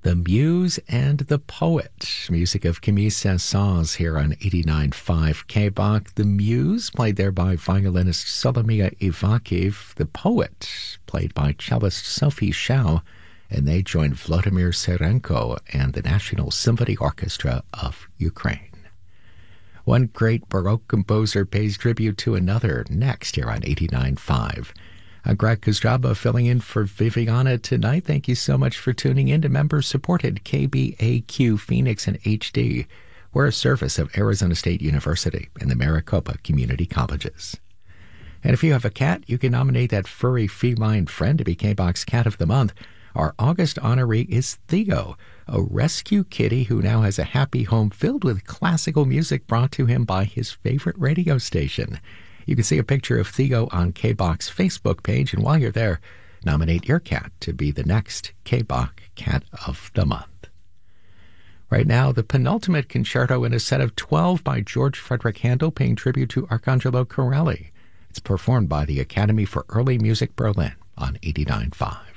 The Muse and the Poet, music of Camille Saint-Saëns here on 89.5 KBOK. The Muse, played there by violinist Solomia Ivakiv. The Poet, played by cellist Sophie Shao, and they joined Vladimir Serenko and the National Symphony Orchestra of Ukraine. One great Baroque composer pays tribute to another next here on 89.5. I'm Greg Kostraba filling in for Viviana tonight. Thank you so much for tuning in to member-supported KBAQ Phoenix and HD. We're a service of Arizona State University and the Maricopa Community Colleges. And if you have a cat, you can nominate that furry feline friend to be KBOK's Cat of the Month. Our August honoree is Theo, a rescue kitty who now has a happy home filled with classical music brought to him by his favorite radio station. You can see a picture of Theo on KBOK's Facebook page, and while you're there, nominate your cat to be the next KBOK Cat of the Month. Right now, the penultimate concerto in a set of 12 by George Frederick Handel, paying tribute to Arcangelo Corelli. It's performed by the Academy for Early Music Berlin on 89.5.